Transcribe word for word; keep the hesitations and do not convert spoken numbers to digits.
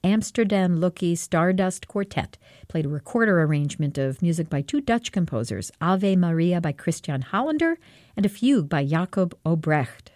Amsterdam Lucky Stardust Quartet played a recorder arrangement of music by two Dutch composers, Ave Maria by Christian Hollander and a fugue by Jacob Obrecht.